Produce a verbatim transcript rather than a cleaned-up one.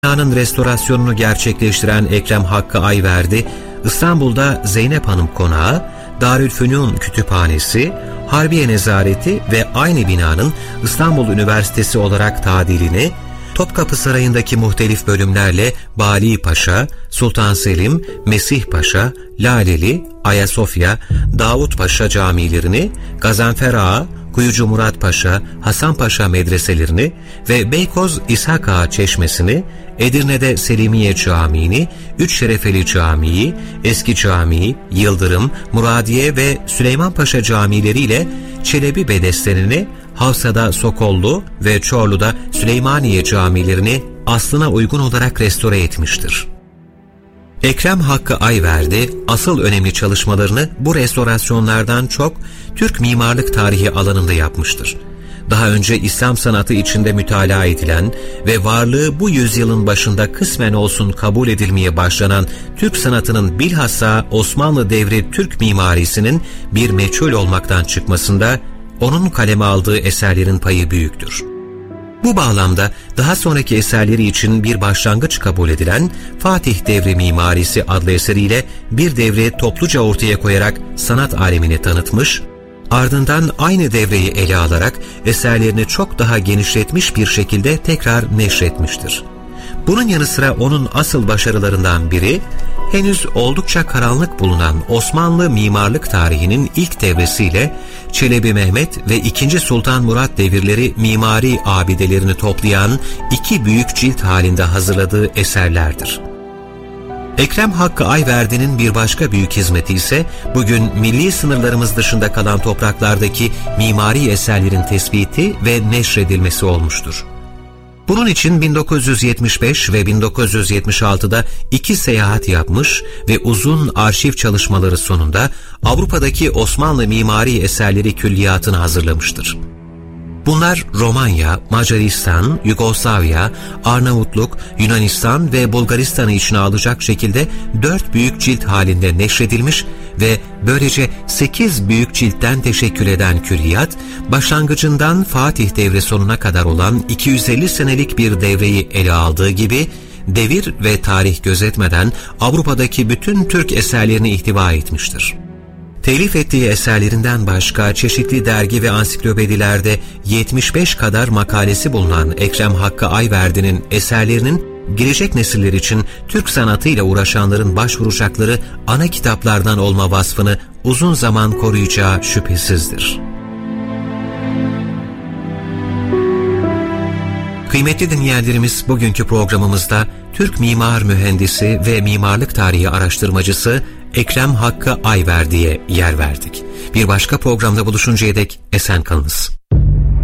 Binanın restorasyonunu gerçekleştiren Ekrem Hakkı Ayverdi, İstanbul'da Zeynep Hanım Konağı, Darülfünun Kütüphanesi, Harbiye Nezareti ve aynı binanın İstanbul Üniversitesi olarak tadilini, Topkapı Sarayı'ndaki muhtelif bölümlerle Bali Paşa, Sultan Selim, Mesih Paşa, Laleli, Ayasofya, Davut Paşa camilerini, Gazanfer Ağa, Kuyucu Murat Paşa, Hasan Paşa medreselerini ve Beykoz İshak Ağa çeşmesini, Edirne'de Selimiye Camii'ni, Üç Şerefeli Camii'yi, Eski Camii, Yıldırım, Muradiye ve Süleymanpaşa camileriyle Çelebi Bedestenini, Havsa'da Sokollu ve Çorlu'da Süleymaniye camilerini aslına uygun olarak restore etmiştir. Ekrem Hakkı Ayverdi, asıl önemli çalışmalarını bu restorasyonlardan çok Türk mimarlık tarihi alanında yapmıştır. Daha önce İslam sanatı içinde mütalaa edilen ve varlığı bu yüzyılın başında kısmen olsun kabul edilmeye başlanan Türk sanatının bilhassa Osmanlı devri Türk mimarisinin bir meçhul olmaktan çıkmasında onun kaleme aldığı eserlerin payı büyüktür. Bu bağlamda daha sonraki eserleri için bir başlangıç kabul edilen Fatih Devri Mimarisi adlı eseriyle bir devri topluca ortaya koyarak sanat alemine tanıtmış, ardından aynı devreyi ele alarak eserlerini çok daha genişletmiş bir şekilde tekrar neşretmiştir. Bunun yanı sıra onun asıl başarılarından biri, henüz oldukça karanlık bulunan Osmanlı mimarlık tarihinin ilk devresiyle Çelebi Mehmet ve ikinci. Sultan Murat devirleri mimari abidelerini toplayan iki büyük cilt halinde hazırladığı eserlerdir. Ekrem Hakkı Ayverdi'nin bir başka büyük hizmeti ise bugün milli sınırlarımız dışında kalan topraklardaki mimari eserlerin tespiti ve neşredilmesi olmuştur. Bunun için bin dokuz yüz yetmiş beş ve bin dokuz yüz yetmiş altıda iki seyahat yapmış ve uzun arşiv çalışmaları sonunda Avrupa'daki Osmanlı mimari eserleri külliyatını hazırlamıştır. Bunlar Romanya, Macaristan, Yugoslavya, Arnavutluk, Yunanistan ve Bulgaristan'ı içine alacak şekilde dört büyük cilt halinde neşredilmiş ve böylece sekiz büyük ciltten teşekkül eden külliyat, başlangıcından Fatih devri sonuna kadar olan iki yüz elli senelik bir devreyi ele aldığı gibi, devir ve tarih gözetmeden Avrupa'daki bütün Türk eserlerini ihtiva etmiştir. Telif ettiği eserlerinden başka çeşitli dergi ve ansiklopedilerde yetmiş beş kadar makalesi bulunan Ekrem Hakkı Ayverdi'nin eserlerinin gelecek nesiller için Türk sanatıyla uğraşanların başvuracakları ana kitaplardan olma vasfını uzun zaman koruyacağı şüphesizdir. Kıymetli dinleyenlerimiz, bugünkü programımızda Türk mimar mühendisi ve mimarlık tarihi araştırmacısı Ekrem Hakkı Ayverdi'ye yer verdik. Bir başka programda buluşuncaya dek esen kalınız.